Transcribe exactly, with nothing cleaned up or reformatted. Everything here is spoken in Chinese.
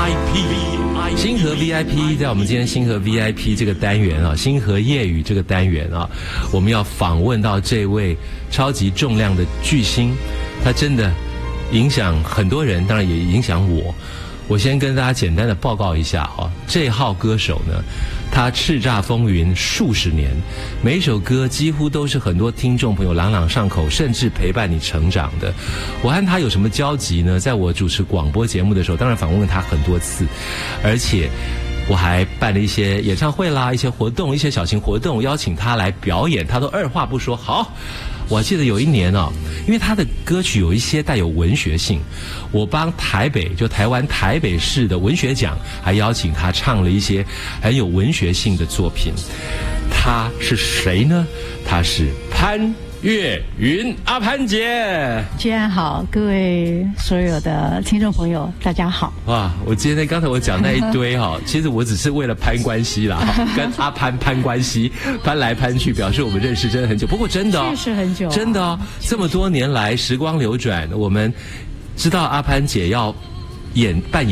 I P， 星河 V I P， 在我们今天星河 V I P 这个单元啊，星河夜语这个单元啊，我们要访问到这位超级重量的巨星，他真的影响很多人，当然也影响我。我先跟大家简单的报告一下哈，这号歌手呢，他叱咤风云数十年，每一首歌几乎都是很多听众朋友朗朗上口，甚至陪伴你成长的。我和他有什么交集呢？在我主持广播节目的时候，当然访问了他很多次，而且我还办了一些演唱会啦，一些活动，一些小型活动，邀请他来表演，他都二话不说，好。我记得有一年哦，因为他的歌曲有一些带有文学性，我帮台北就台湾台北市的文学奖还邀请他唱了一些很有文学性的作品。他是谁呢？他是潘越云，阿潘姐。 居然好，各位所有的听众朋友，大家好。 哇，我今天刚才我讲那一堆哈，其实我只是为了攀关系啦，跟阿潘攀关系，攀来攀去，表示我们认识真的很久。不过真的哦， 确实很久、啊， 真的哦，这么多年来，时光流转，我们知道阿潘姐要演扮演。